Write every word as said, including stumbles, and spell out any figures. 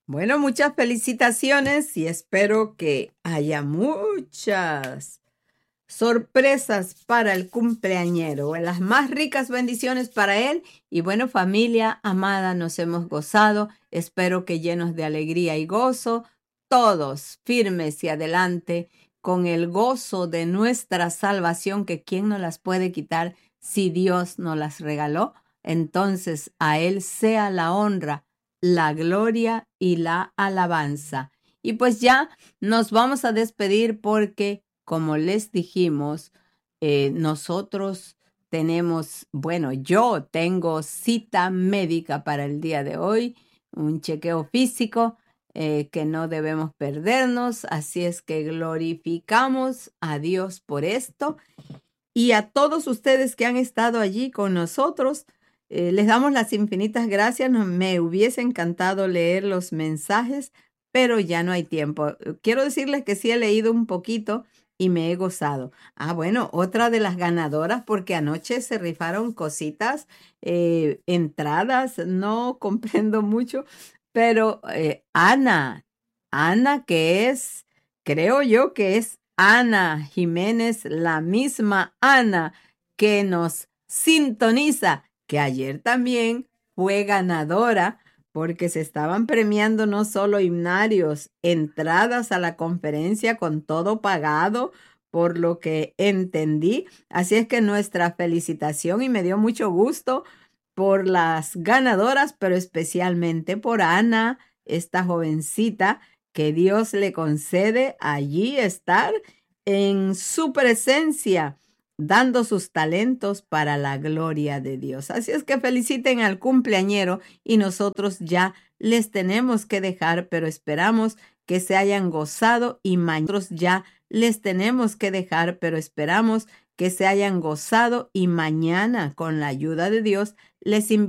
Bueno, muchas felicitaciones y espero que haya muchas sorpresas para el cumpleañero, las más ricas bendiciones para él. Y bueno, familia amada, nos hemos gozado. Espero que llenos de alegría y gozo, todos firmes y adelante con el gozo de nuestra salvación, que quién nos las puede quitar si Dios nos las regaló. Entonces a Él sea la honra, la gloria y la alabanza. Y pues ya nos vamos a despedir porque, como les dijimos, eh, nosotros tenemos, bueno, yo tengo cita médica para el día de hoy, un chequeo físico eh, que no debemos perdernos, así es que glorificamos a Dios por esto y a todos ustedes que han estado allí con nosotros. Eh, les damos las infinitas gracias. No- Me hubiese encantado leer los mensajes, pero ya no hay tiempo. Eh, Quiero decirles que sí he leído un poquito y me he gozado. Ah, bueno, otra de las ganadoras, porque anoche se rifaron cositas, eh, entradas, no comprendo mucho, pero eh, Ana, Ana que es, creo yo que es Ana Jiménez, la misma Ana que nos sintoniza, que ayer también fue ganadora porque se estaban premiando no solo himnarios, entradas a la conferencia con todo pagado, por lo que entendí. Así es que nuestra felicitación y me dio mucho gusto por las ganadoras, pero especialmente por Ana, esta jovencita, que Dios le concede allí estar en su presencia, dando sus talentos para la gloria de Dios. Así es que feliciten al cumpleañero y nosotros ya les tenemos que dejar, pero esperamos que se hayan gozado y mañana ya les tenemos que dejar, pero esperamos que se hayan gozado y mañana, con la ayuda de Dios, les invitamos